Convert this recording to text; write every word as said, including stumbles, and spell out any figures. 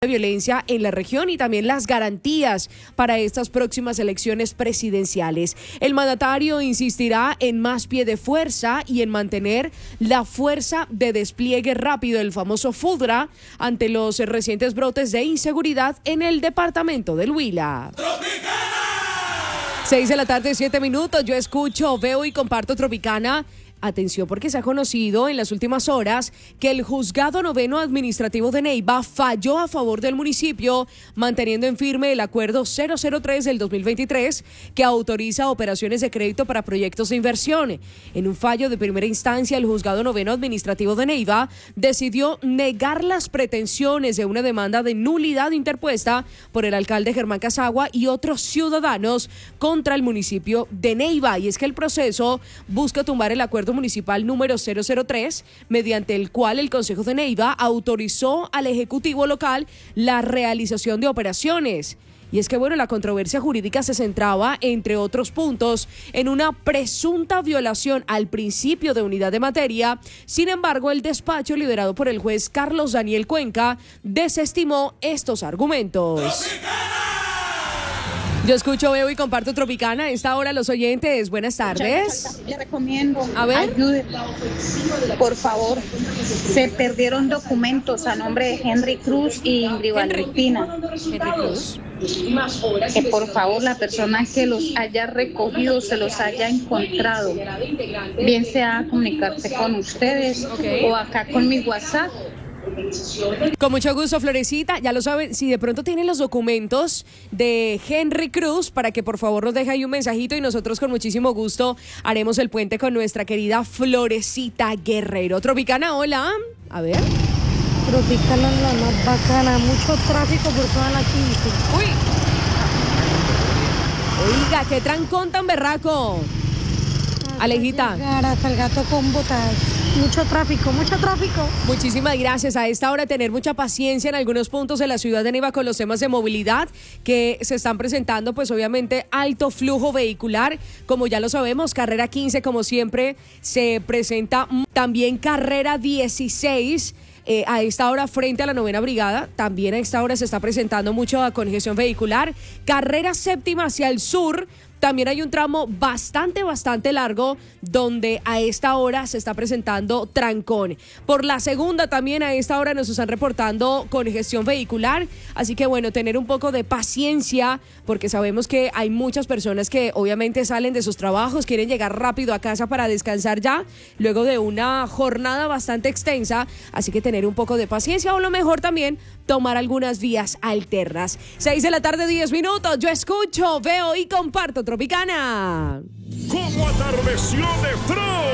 violencia en la región y también las garantías para estas próximas elecciones presidenciales. El mandatario insistirá en más pie de fuerza y en mantener la fuerza de despliegue rápido, el famoso FUDRA, ante los recientes brotes de inseguridad en el departamento del Huila. Seis de la tarde, siete minutos. Yo escucho, veo y comparto Tropicana. Atención, porque se ha conocido en las últimas horas que el Juzgado Noveno Administrativo de Neiva falló a favor del municipio, manteniendo en firme el acuerdo cero cero tres del dos mil veintitrés que autoriza operaciones de crédito para proyectos de inversión. En un fallo de primera instancia, el Juzgado Noveno Administrativo de Neiva decidió negar las pretensiones de una demanda de nulidad interpuesta por el alcalde Germán Casagua y otros ciudadanos contra el municipio de Neiva. Y es que el proceso busca tumbar el acuerdo municipal número cero cero tres, mediante el cual el Consejo de Neiva autorizó al Ejecutivo local la realización de operaciones. Y es que, bueno, la controversia jurídica se centraba, entre otros puntos, en una presunta violación al principio de unidad de materia. Sin embargo, el despacho liderado por el juez Carlos Daniel Cuenca desestimó estos argumentos. Yo escucho, veo y comparto Tropicana. A esta hora los oyentes, buenas tardes. Le recomiendo, a ver, ayude, por favor. Se perdieron documentos a nombre de Henry Cruz y Ingrid Valpina. Henry Cruz. Que por favor la persona que los haya recogido se los haya encontrado. Bien sea comunicarse con ustedes, okay, o acá con mi WhatsApp. Con mucho gusto, Florecita. Ya lo saben, si de pronto tienen los documentos de Henry Cruz, para que por favor nos deje ahí un mensajito y nosotros con muchísimo gusto haremos el puente con nuestra querida Florecita Guerrero. Tropicana, hola. A ver. Tropicana es la más bacana, mucho tráfico por toda la quince. Uy. Oiga, qué trancón tan berraco. Hasta Alejita. Llegar hasta el Gato con Botas. Mucho tráfico, mucho tráfico. Muchísimas gracias. A esta hora tener mucha paciencia en algunos puntos de la ciudad de Neiva con los temas de movilidad que se están presentando, pues obviamente alto flujo vehicular, como ya lo sabemos. Carrera quince, como siempre, se presenta también carrera dieciséis. Eh, a esta hora frente a la novena brigada, también a esta hora se está presentando mucha congestión vehicular. Carrera séptima hacia el sur, también hay un tramo bastante, bastante largo donde a esta hora se está presentando trancón. Por la segunda también a esta hora nos están reportando congestión vehicular, así que bueno, tener un poco de paciencia porque sabemos que hay muchas personas que obviamente salen de sus trabajos, quieren llegar rápido a casa para descansar ya, luego de una jornada bastante extensa, así que tener un poco de paciencia o lo mejor también tomar algunas vías alternas. Seis de la tarde, diez minutos, yo escucho, veo y comparto Tropicana. ¿Cómo atardeció de Fro?